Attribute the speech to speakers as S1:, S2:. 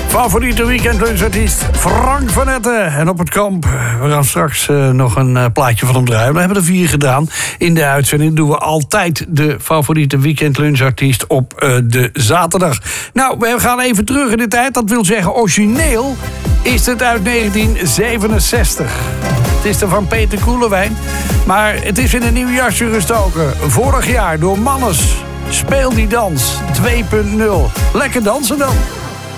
S1: Favoriete weekendlunchartiest Frank van Etten. En op het kamp, we gaan straks nog een plaatje van hem draaien. We hebben er 4 gedaan. In de uitzending doen we altijd de favoriete weekendlunchartiest op de zaterdag. Nou, we gaan even terug in de tijd. Dat wil zeggen, origineel is het uit 1967. Het is er van Peter Koelewijn. Maar het is in een nieuw jasje gestoken. Vorig jaar door Mannes. Speel die dans 2.0. Lekker dansen dan.